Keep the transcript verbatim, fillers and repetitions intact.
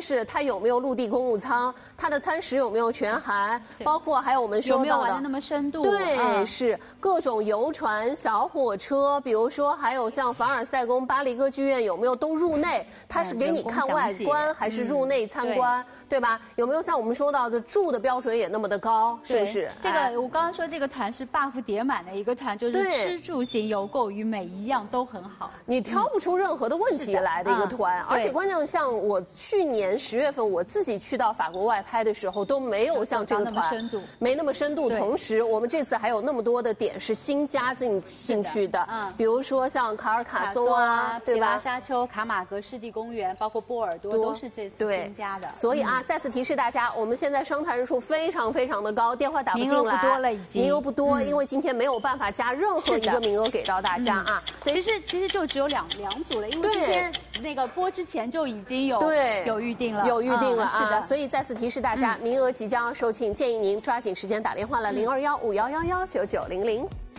是它有没有陆地公务舱，它的餐食有没有全含，包括还有我们说到的有没有玩的那么深度？ 对， 嗯、 是各种游船、小火车，比如说还有像凡尔赛宫、巴黎歌剧院有没有都入内？它是给你看外观还是入内参观，嗯、对, 对吧？有没有像我们说到的住的标准也那么的高，是不是？ 这个我刚刚说这个团是 buff 叠满的一个团，就是吃住行游购与每一样都很好， 你挑不出任何的问题来的一个团，嗯、而且关键像我去年十月份我自己去到法国外拍的时候都没有像这个团深度， 没那么深度。同时，我们这次还有那么多的点是新加进进去的，嗯，比如说像卡尔卡松啊，对吧？ 皮拉沙丘、卡马格湿地公园，包括波尔多都是这次新加的。 所以啊，嗯、再次提示大家，我们现在商谈人数非常非常的高，电话打不进来， 名额不多了已经， 名额不多，嗯、因为今天没有办法加任何一个名额给到大家啊。 所以其实其实就只有两两组了，因为今天那个播之前就已经有对有预定了， 有预定了啊。 是的， 所以再次提示大家，名额即将要售罄，建议您抓紧时间打电话了，零二幺五幺幺幺九九零零。